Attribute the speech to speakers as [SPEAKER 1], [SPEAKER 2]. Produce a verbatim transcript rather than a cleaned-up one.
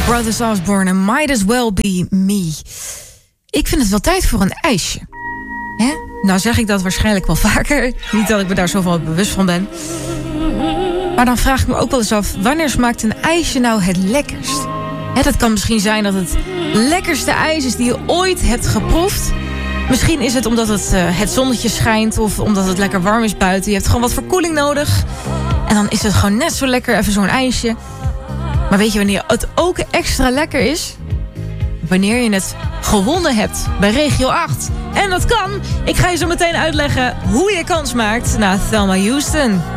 [SPEAKER 1] Brothers Osborne en Might As Well Be Me. Ik vind het wel tijd voor een ijsje. Hè? Nou zeg ik dat waarschijnlijk wel vaker. Niet dat ik me daar zoveel bewust van ben. Maar dan vraag ik me ook wel eens af... wanneer smaakt een ijsje nou het lekkerst? Hè, dat kan misschien zijn dat het lekkerste ijs is die je ooit hebt geproefd. Misschien is het omdat het, uh, het zonnetje schijnt... of omdat het lekker warm is buiten. Je hebt gewoon wat verkoeling nodig. En dan is het gewoon net zo lekker even zo'n ijsje... Maar weet je wanneer het ook extra lekker is? Wanneer je het gewonnen hebt bij regio acht. En dat kan. Ik ga je zo meteen uitleggen hoe je kans maakt na Thelma Houston.